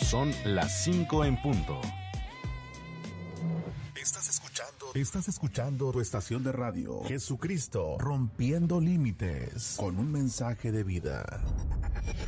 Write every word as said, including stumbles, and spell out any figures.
Son las cinco en punto. Estás escuchando, estás escuchando tu estación de radio, Jesucristo, rompiendo límites, con un mensaje de vida.